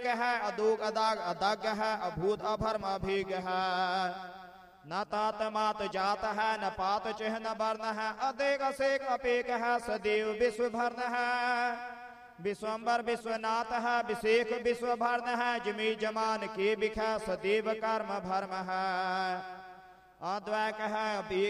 है अदूक अदाग अदाग है अभूत अभर्म अभिग है न तात मात जात है न पात चिन्ह वर्ण है अदेक असेक अपेक है सदैव विश्व भर्ण है विश्वम्बर विश्वनाथ है विशेख विश्व भर्ण है जमी जमान के बिख सदैव कर्म भर्म है अद्वैक है